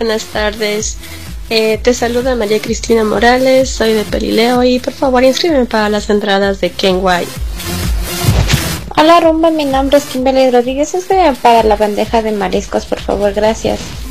Buenas tardes. Te saluda María Cristina Morales, soy de Pelileo y por favor inscríbeme para las entradas de Kenway. Hola Rumba, mi nombre es Kimberly Rodríguez, escríbeme para la bandeja de mariscos, por favor, gracias.